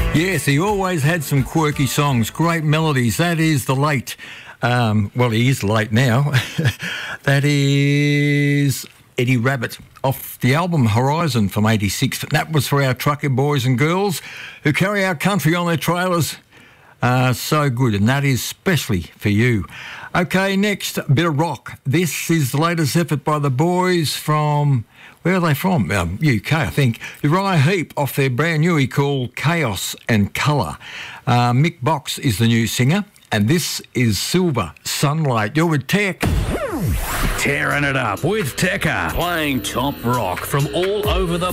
Yes, he always had some quirky songs, great melodies. That is the late, well, he is late now. That is Eddie Rabbitt off the album Horizon from 86. That was for our trucker boys and girls who carry our country on their trailers. So good, and that is especially for you. Okay, next, a bit of rock. This is the latest effort by the boys from... Where are they from? UK, I think. Uriah Heep off their brand new called Chaos and Colour. Mick Box is the new singer, and this is Silver Sunlight. You're with Tech. Tearing it up with Tekka. Playing top rock from all over the